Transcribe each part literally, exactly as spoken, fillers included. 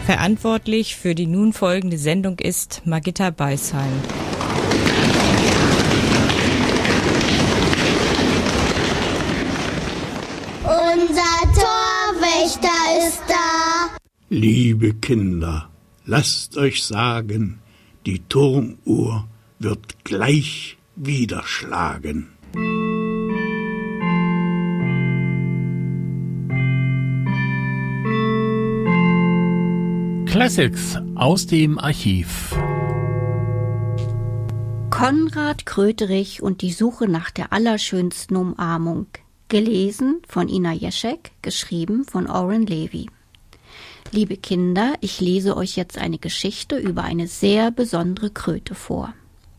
Verantwortlich für die nun folgende Sendung ist Margitta Beisheim. Unser Torwächter ist da. Liebe Kinder, lasst euch sagen, die Turmuhr wird gleich wieder schlagen. Classics aus dem Archiv. Konrad Kröterich und die Suche nach der allerschönsten Umarmung. Gelesen von Ina Jeschek, geschrieben von Oren Levy. Liebe Kinder, ich lese euch jetzt eine Geschichte über eine sehr besondere Kröte vor.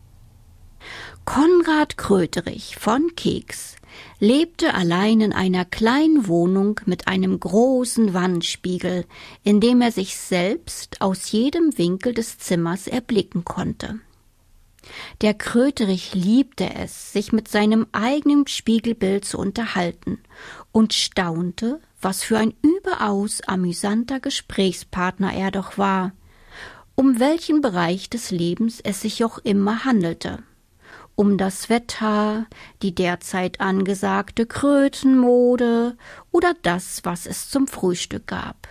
Konrad Kröterich von Keks lebte allein in einer kleinen Wohnung mit einem großen Wandspiegel, in dem er sich selbst aus jedem Winkel des Zimmers erblicken konnte. Der Kröterich liebte es, sich mit seinem eigenen Spiegelbild zu unterhalten und staunte, was für ein überaus amüsanter Gesprächspartner er doch war, um welchen Bereich des Lebens es sich auch immer handelte. Um das Wetter, die derzeit angesagte Krötenmode oder das, was es zum Frühstück gab.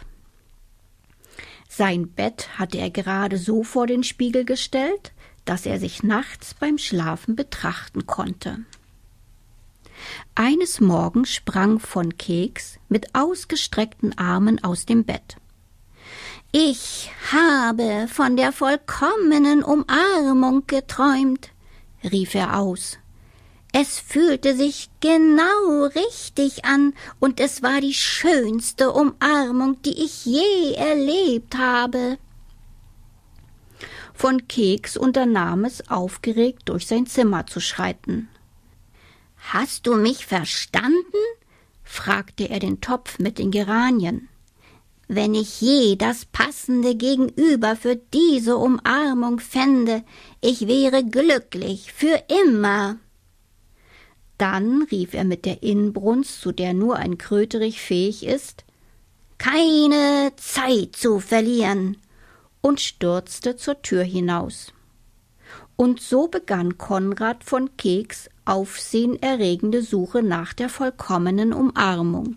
Sein Bett hatte er gerade so vor den Spiegel gestellt, dass er sich nachts beim Schlafen betrachten konnte. Eines Morgens sprang von Keks mit ausgestreckten Armen aus dem Bett. »Ich habe von der vollkommenen Umarmung geträumt«, rief er aus. »Es fühlte sich genau richtig an, und es war die schönste Umarmung, die ich je erlebt habe.« Von Keks unternahm es, aufgeregt durch sein Zimmer zu schreiten. »Hast du mich verstanden?« fragte er den Topf mit den Geranien. »Wenn ich je das passende Gegenüber für diese Umarmung fände, ich wäre glücklich für immer.« Dann rief er mit der Inbrunst, zu der nur ein Kröterich fähig ist, »Keine Zeit zu verlieren«, und stürzte zur Tür hinaus. Und so begann Konrad von Keks aufsehenerregende Suche nach der vollkommenen Umarmung.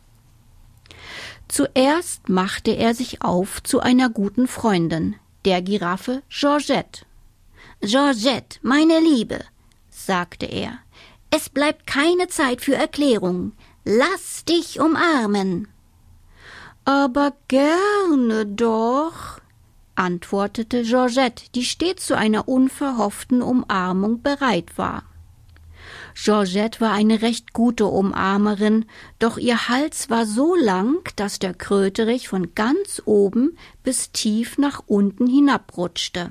Zuerst machte er sich auf zu einer guten Freundin, der Giraffe Georgette. »Georgette, meine Liebe«, sagte er, »es bleibt keine Zeit für Erklärungen. Lass dich umarmen.« »Aber gerne doch«, antwortete Georgette, die stets zu einer unverhofften Umarmung bereit war. Georgette war eine recht gute Umarmerin, doch ihr Hals war so lang, dass der Kröterich von ganz oben bis tief nach unten hinabrutschte.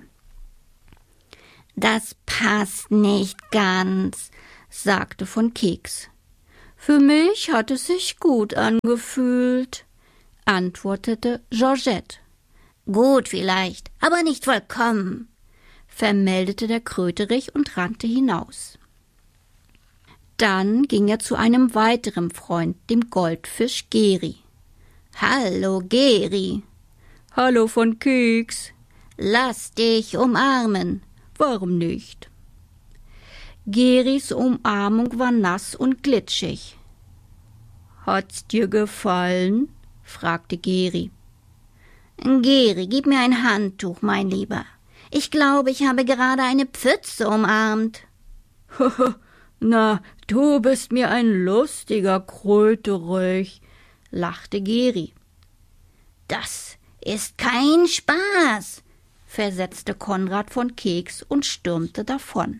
»Das passt nicht ganz«, sagte von Keks. »Für mich hat es sich gut angefühlt«, antwortete Georgette. »Gut vielleicht, aber nicht vollkommen«, vermeldete der Kröterich und rannte hinaus. Dann ging er zu einem weiteren Freund, dem Goldfisch Geri. »Hallo, Geri.« »Hallo von Keks.« »Lass dich umarmen.« »Warum nicht?« Geris Umarmung war nass und glitschig. »Hat's dir gefallen?« fragte Geri. »Geri, gib mir ein Handtuch, mein Lieber. Ich glaube, ich habe gerade eine Pfütze umarmt.« »Na, du bist mir ein lustiger Kröterich«, lachte Geri. »Das ist kein Spaß«, versetzte Konrad von Keks und stürmte davon.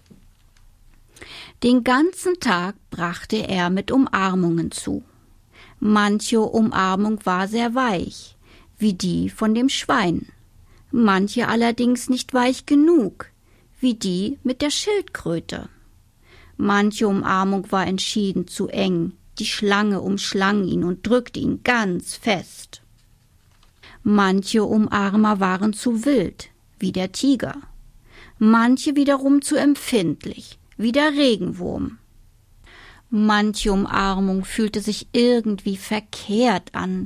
Den ganzen Tag brachte er mit Umarmungen zu. Manche Umarmung war sehr weich, wie die von dem Schwein, manche allerdings nicht weich genug, wie die mit der Schildkröte. Manche Umarmung war entschieden zu eng, die Schlange umschlang ihn und drückte ihn ganz fest. Manche Umarmer waren zu wild, wie der Tiger, manche wiederum zu empfindlich, wie der Regenwurm. Manche Umarmung fühlte sich irgendwie verkehrt an,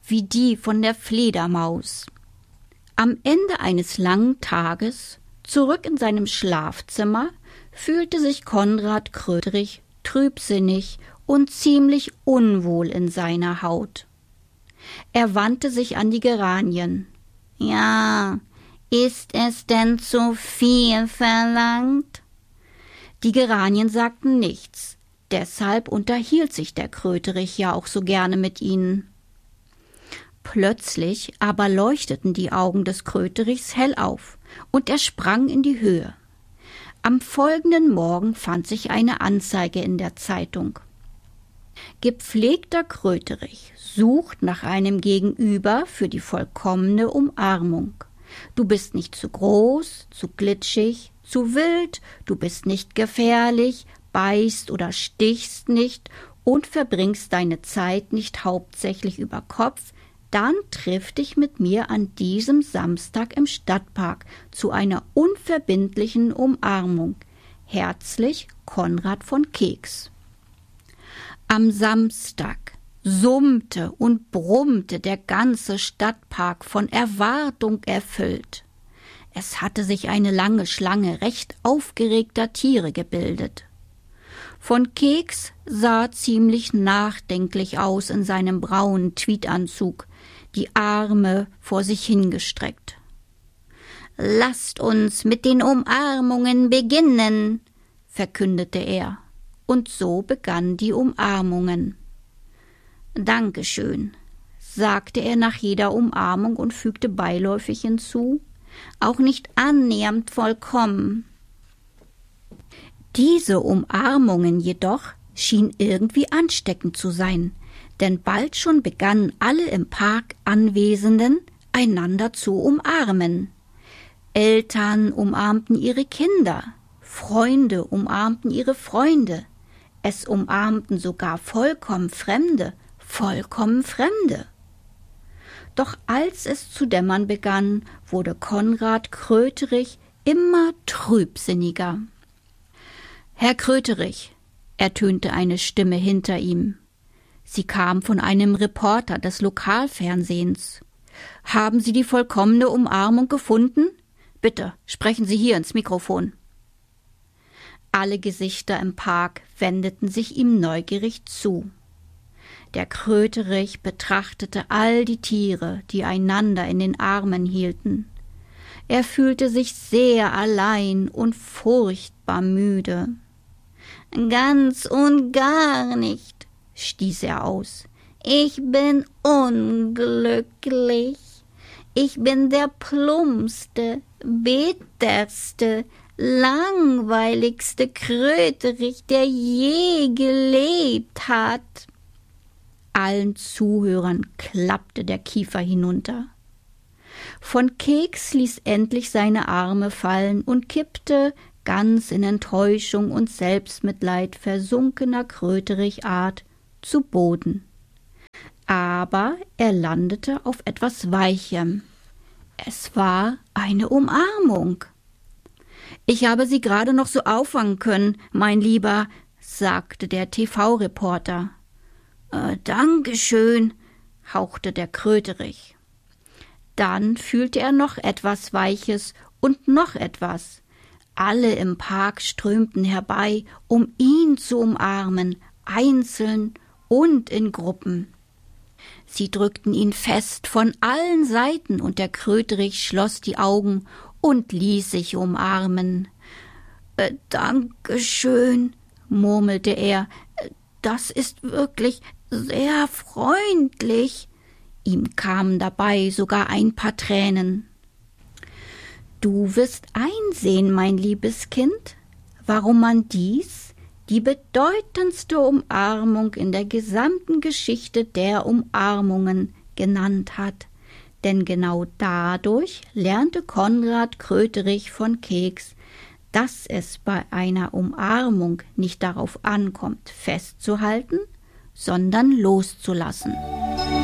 wie die von der Fledermaus. Am Ende eines langen Tages, zurück in seinem Schlafzimmer, fühlte sich Konrad Kröterich trübsinnig und ziemlich unwohl in seiner Haut. Er wandte sich an die Geranien. »Ja, ist es denn zu viel verlangt?« Die Geranien sagten nichts, deshalb unterhielt sich der Kröterich ja auch so gerne mit ihnen. Plötzlich aber leuchteten die Augen des Kröterichs hell auf, und er sprang in die Höhe. Am folgenden Morgen fand sich eine Anzeige in der Zeitung. Gepflegter Kröterich sucht nach einem Gegenüber für die vollkommene Umarmung. Du bist nicht zu groß, zu glitschig, zu wild, du bist nicht gefährlich, beißt oder stichst nicht und verbringst deine Zeit nicht hauptsächlich über Kopf, dann triff dich mit mir an diesem Samstag im Stadtpark zu einer unverbindlichen Umarmung. Herzlich, Konrad von Keks. Am Samstag summte und brummte der ganze Stadtpark von Erwartung erfüllt. Es hatte sich eine lange Schlange recht aufgeregter Tiere gebildet. Von Keks sah ziemlich nachdenklich aus in seinem braunen Tweedanzug, die Arme vor sich hingestreckt. »Lasst uns mit den Umarmungen beginnen«, verkündete er, und so begannen die Umarmungen. »Dankeschön«, sagte er nach jeder Umarmung und fügte beiläufig hinzu, »auch nicht annähernd vollkommen.« Diese Umarmungen jedoch schienen irgendwie ansteckend zu sein, denn bald schon begannen alle im Park Anwesenden, einander zu umarmen. Eltern umarmten ihre Kinder, Freunde umarmten ihre Freunde, es umarmten sogar vollkommen Fremde, vollkommen Fremde. Doch als es zu dämmern begann, wurde Konrad Kröterich immer trübsinniger. »Herr Kröterich«, ertönte eine Stimme hinter ihm. Sie kam von einem Reporter des Lokalfernsehens. »Haben Sie die vollkommene Umarmung gefunden? Bitte, sprechen Sie hier ins Mikrofon.« Alle Gesichter im Park wendeten sich ihm neugierig zu. Der Kröterich betrachtete all die Tiere, die einander in den Armen hielten. Er fühlte sich sehr allein und furchtbar müde. »Ganz und gar nicht«, stieß er aus. »Ich bin unglücklich. Ich bin der plumpste, bitterste, langweiligste Kröterich, der je gelebt hat.« Allen Zuhörern klappte der Kiefer hinunter. Von Keks ließ endlich seine Arme fallen und kippte, ganz in Enttäuschung und Selbstmitleid versunkener Kröterich-Art, zu Boden. Aber er landete auf etwas Weichem. Es war eine Umarmung. »Ich habe Sie gerade noch so auffangen können, mein Lieber«, sagte der T V-Reporter. Äh, »Dankeschön«, hauchte der Kröterich. Dann fühlte er noch etwas Weiches und noch etwas. Alle im Park strömten herbei, um ihn zu umarmen, einzeln und in Gruppen. Sie drückten ihn fest von allen Seiten, und der Kröterich schloss die Augen und ließ sich umarmen. Äh, »Dankeschön«, murmelte er, »das ist wirklich sehr freundlich.« Ihm kamen dabei sogar ein paar Tränen. »Du wirst einsehen, mein liebes Kind, warum man dies die bedeutendste Umarmung in der gesamten Geschichte der Umarmungen genannt hat. Denn genau dadurch lernte Konrad Kröterich von Keks, dass es bei einer Umarmung nicht darauf ankommt, festzuhalten, sondern loszulassen.«